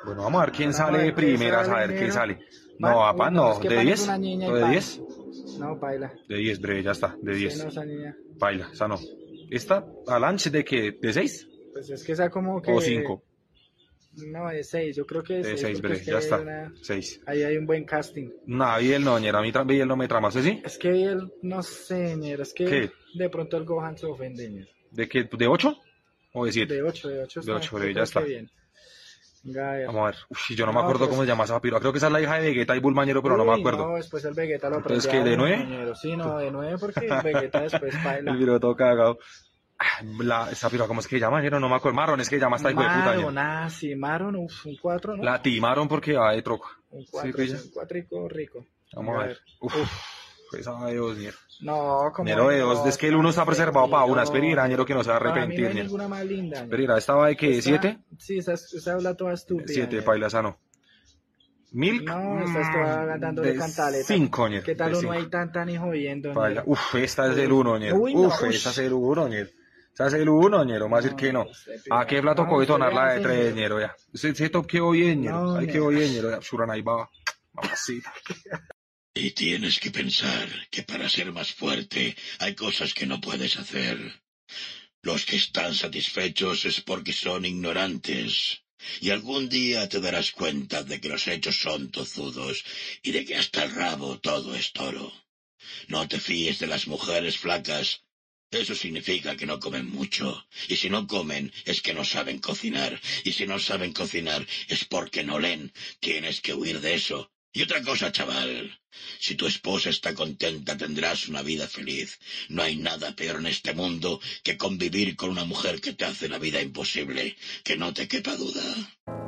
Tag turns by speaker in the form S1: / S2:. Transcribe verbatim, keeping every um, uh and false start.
S1: Bueno, vamos a ver quién
S2: Vamos a
S1: sale de
S2: ver qué
S1: primeras, a
S2: sale,
S1: ver qué
S2: Nero.
S1: sale.
S2: Pan,
S1: No, a
S2: uy,
S1: Pan
S2: no,
S1: no,
S2: es que
S1: ¿de
S2: Pan es
S1: diez?
S2: una niña y
S1: ¿O de
S2: Pan.
S1: diez?
S2: No, baila.
S1: De diez, breve, ya está, de
S2: Sí,
S1: diez.
S2: no, esa niña.
S1: Baila, esa no. ¿Esta, Alanche, de qué? ¿De seis?
S2: Pues es que esa como
S1: ¿O
S2: que...
S1: cinco?
S2: No, de seis, yo creo que de
S1: De
S2: seis,
S1: seis,
S2: porque es
S1: breve,
S2: que
S1: ya
S2: hay
S1: está.
S2: una...
S1: seis.
S2: Ahí hay un buen casting.
S1: Nah, Biel no, ñera, a mí tra- Biel no me trama, ¿sí? sí?
S2: Es que él, no sé, ñero, es que
S1: ¿Qué?
S2: de pronto el Gohan se ofende, ñero.
S1: ¿De qué? ¿De ocho? ¿O de siete?
S2: De ocho, de ocho
S1: De
S2: está,
S1: ocho,
S2: yo
S1: breve, ya
S2: creo
S1: está.
S2: que bien. Venga, a ver.
S1: Vamos a ver. Uf, yo no me
S2: No,
S1: acuerdo
S2: pues...
S1: cómo se llama esa piroa. Creo que esa es la hija de Vegeta y Bulmañero, pero no me
S2: Uy,
S1: acuerdo.
S2: no, después el Vegeta lo
S1: Entonces,
S2: prende
S1: ¿qué?
S2: a
S1: ¿De
S2: uno,
S1: nueve?
S2: ñero. Sí, no, de nueve porque el Vegeta después
S1: El
S2: baila.
S1: video todo cagado. Ah, La, esa piroa, ¿cómo es que llama, ñero? No me acuerdo. Marron, es que llama esta hijo de puta, ñero.
S2: Maron, ah, sí, Maron, uf, un cuatro, ¿no?
S1: La timaron porque va de troco.
S2: Un
S1: ¿Sí,
S2: cuatro, sí,
S1: pilla?
S2: un cuatrico rico.
S1: Vamos
S2: Venga,
S1: a ver. Uf, esa de dos, ñero.
S2: No, como
S1: Ñero de dos. Es que el uno está preservado para una. Espera, ñero, que no se va a
S2: Para mí no
S1: arrepentir,
S2: hay
S1: ñero.
S2: ninguna más linda. ñero.
S1: Espera, ¿estaba de qué?
S2: Esta-
S1: ¿Siete?
S2: Sí, esa, esa habla toda estúpida.
S1: Siete,
S2: ñero.
S1: paila, esa no. Milk.
S2: No, esta está dándole
S1: de
S2: cantaleta.
S1: cinco, ñero.
S2: ¿Qué tal
S1: de
S2: uno
S1: cinco.
S2: ahí tan tan y jodiendo?
S1: Paila.
S2: ñero?
S1: Uf, esta es el uno, ñero.
S2: Uy, no,
S1: Uf,
S2: ush.
S1: esa es el uno, ñero. Esa es el uno, ñero. Más decir que no.
S2: este
S1: ¿A qué
S2: pibe.
S1: plato
S2: No,
S1: tocó
S2: usted
S1: detonar la de
S2: véase,
S1: tres,
S2: ñero.
S1: ñero? Ya. Ese, ese top quedó bien, ñero.
S2: No,
S1: Ahí
S2: ñero.
S1: quedó bien, ñero. Ya, Shuran ahí va. Mamacita.
S3: Y tienes que pensar que para ser más fuerte hay cosas que no puedes hacer. Los que están satisfechos es porque son ignorantes. Y algún día te darás cuenta de que los hechos son tozudos y de que hasta el rabo todo es toro. No te fíes de las mujeres flacas. Eso significa que no comen mucho. Y si no comen es que no saben cocinar. Y si no saben cocinar es porque no leen. Tienes que huir de eso. Y otra cosa, chaval. Si tu esposa está contenta tendrás una vida feliz. No hay nada peor en este mundo que convivir con una mujer que te hace la vida imposible. Que no te quepa duda.